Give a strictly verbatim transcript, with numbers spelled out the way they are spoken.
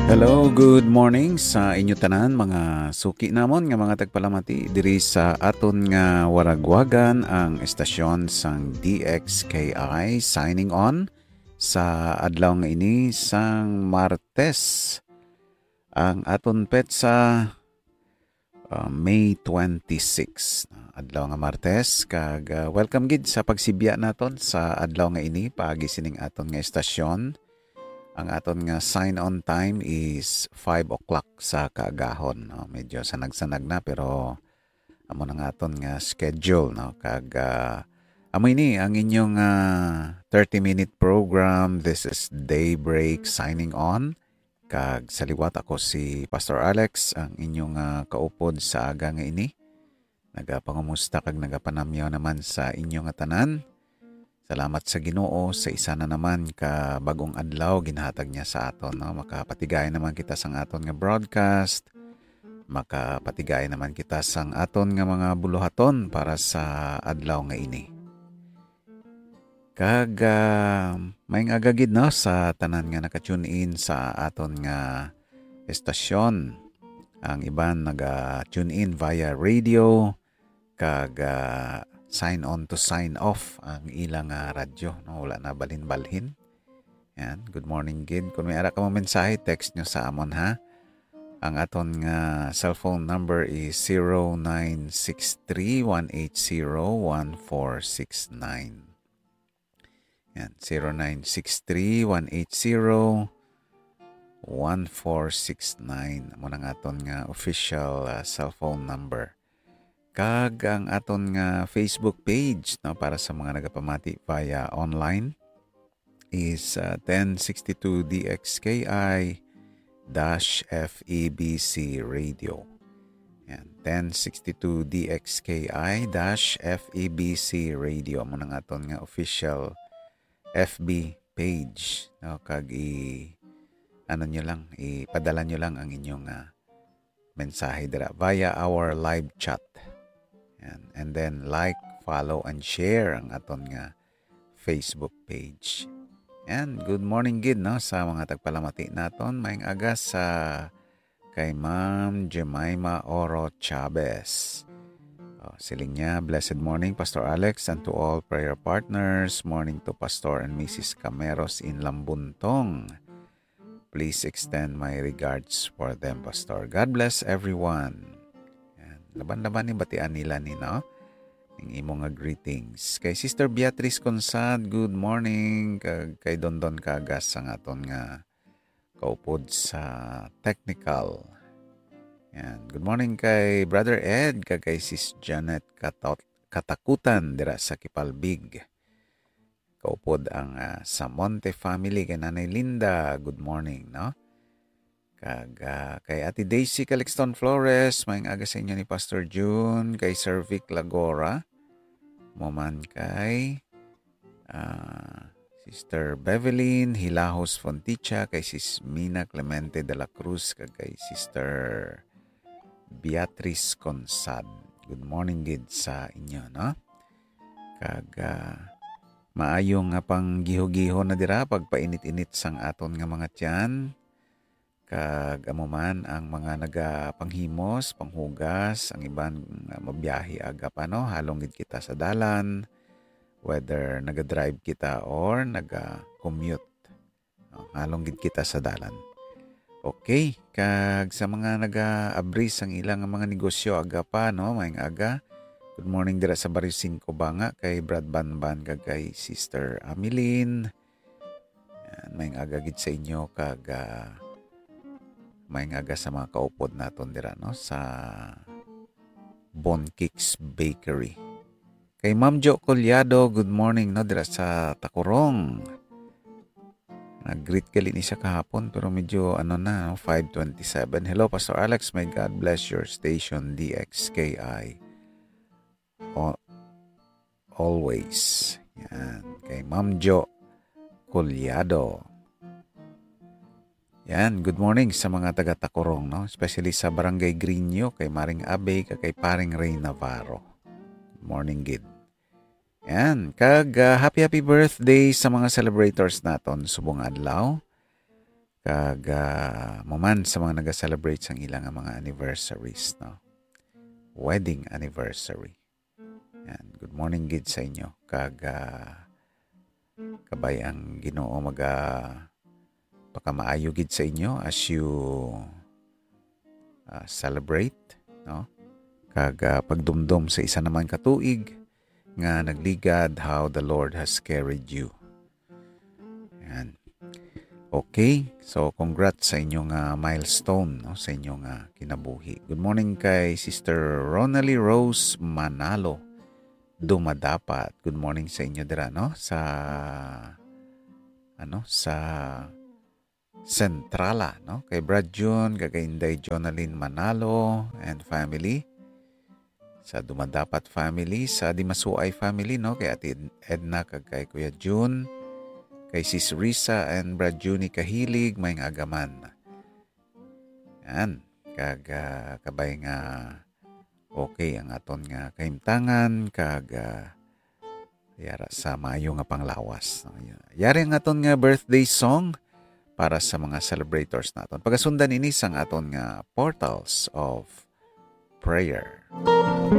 Hello, good morning sa inyo tanan mga suki namon nga mga tagpalamati diri sa aton nga waragwagan ang estasyon sang D X K I signing on sa adlaw nga ini sang Martes. Ang aton petsa uh, May twenty-six. Adlaw nga Martes kag uh, welcome gid sa pagsibya naton sa adlaw nga ini paagi sining aton nga estasyon. Ang aton nga sign-on time is five o'clock sa kaagahon. No? Medyo sanag-sanag na pero amo na nga aton nga schedule. No? Kag uh, amo ini ang inyong uh, thirty-minute program. This is Daybreak signing on. Kag sa liwat ako si Pastor Alex, ang inyong uh, kaupod sa aga nga ini. Nagapangumusta kag nagapanamyaw naman sa inyong tanan. Salamat sa Ginoo sa isa na naman ka bagong adlaw ginhatag niya sa aton. No? Makapatigay naman kita sang aton nga broadcast. Makapatigay naman kita sang aton nga mga buluhaton para sa adlaw nga ini. Kag uh, may agagid no sa tanan nga naka-tune in sa aton nga estasyon. Ang iban naga-tune in via radio kag uh, sign on to sign off ang ilang uh, radyo. No? Wala na balhin-balhin. Yan. Good morning, Gid. Kung may ara ka mo mensahe, text nyo sa amon ha. Ang aton nga cellphone number is zero nine six three one eight zero one four six nine. Yan. zero nine six three one eight zero one four six nine. Amo nang aton nga official uh, cellphone number. Kag ang aton nga Facebook page no, para sa mga nagapamati via online is uh, ten sixty-two D X K I F E B C Radio. Yan, ten sixty-two D X K I F E B C Radio. Amo nang aton nga official F B page. No, kag i ano nyo lang, ipadala nyo lang ang inyong uh, mensahe dira via our live chat. And, and then like, follow, and share ang aton nga Facebook page. And good morning gid no sa mga tagpalamati naton maayong aga sa kay Ma'am Jemima Oro Chavez. Oh, siling niya, blessed morning Pastor Alex and to all prayer partners. Morning to Pastor and Missus Cameros in Lambuntong. Please extend my regards for them, Pastor. God bless everyone. Laban-laban ni batian nila ni no? Ang imong nga greetings. Kay Sister Beatrice Consad, good morning. Kay, kay Dondon Kagas ang aton nga kaupod sa technical. Yan. Good morning kay Brother Ed, kay Sis Janet Katot, Katakutan dira sa Kipalbig. Kaupod ang uh, Samonte family kay Nanay Linda. Good morning, no? Kag, uh, kay Ate Daisy Calixton Flores, maing aga sa inyo ni Pastor June, kay Sir Vic Lagora, Moman kay uh, Sister Bevelyn Hilahos Fonticha, kay Sis Mina Clemente de la Cruz, kag kay Sister Beatrice Consad. Good morning gid sa inyo, no? Kag uh, maayong nga pang giho-giho na dira pagpainit-init sang aton nga mga tiyan. Kag amo man ang mga nagapanghimos, panghugas, ang iban uh, mabiyahe aga pa no, halong gid kita sa dalan, whether naga-drive kita or naga-commute. No, halong gid kita sa dalan. Okay, kag sa mga naga-abris ang ilang mga negosyo aga pa no, maayong aga. Good morning dira sa Barrio Cinco Banga kay Brad Banban kag kay Sister Ameline. Yan, maayong aga gid sa inyo kag uh, may nga sa mga kaupod naton dira no sa Bon Cakes Bakery. Kay Ma'am Jo Collado, good morning no dira sa Takurong. Nag-greet kali ni siya kahapon pero medyo ano na no, five twenty-seven. Hello Pastor Alex, may God bless your station D X K I. O- always. Yan. Kay Ma'am Jo Collado. Yan, good morning sa mga taga-Tacorong, no? Especially sa Barangay Greenyo, kay Maring Abe, kay Paring Ray Navarro. Good morning, Gid. Yan, kag uh, happy happy birthday sa mga celebrators naton subong adlaw. kag uh, muman sa mga naga-celebrate sang ilang mga anniversaries, no? Wedding anniversary. Yan. Good morning gid sa inyo. Kag uh, kabay ang Ginoo maga pakamaayo gid sa inyo as you uh, celebrate, no? Kag uh, pagdumdum sa isa naman ka tuig nga nagligad how the Lord has carried you. Yan. Okay, so congrats sa inyong uh, milestone, no, sa inyong uh, kinabuhi. Good morning kay Sister Ronalie Rose Manalo Dumadapat. Good morning sa inyo dira, no, sa ano sa Centrala, no, kay Brad June, kay Inday Jonalyn Manalo and family, sa Dumadapat family, sa Dimasuay family, no, kay Ate Edna kag kay Kuya June, kay Sis Risa and Brad Juni Kahilig, may agaman. Yan. Kag uh, kabay nga okay ang aton nga kahimtangan, kag uh, yara sa maayo nga panglawas. Yari ang aton nga birthday song para sa mga celebrators naton. Pagasundan ini sang aton nga portals of prayer.